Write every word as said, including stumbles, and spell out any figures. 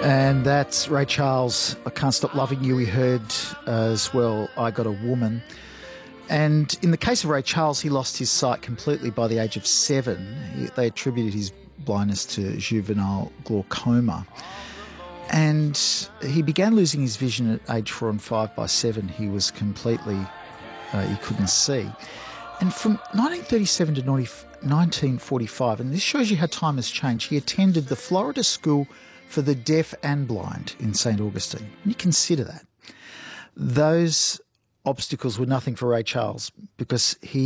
And that's Ray Charles, I Can't Stop Loving You. We heard uh, as well, I Got a Woman. And in the case of Ray Charles, he lost his sight completely by the age of seven. He, they attributed his blindness to juvenile glaucoma. And he began losing his vision at age four and five. By seven, he was completely, uh, he couldn't see. And from nineteen thirty-seven to nineteen forty-five, and this shows you how time has changed, he attended the Florida School for the Deaf and Blind in Saint Augustine. And you consider that. Those obstacles were nothing for Ray Charles because he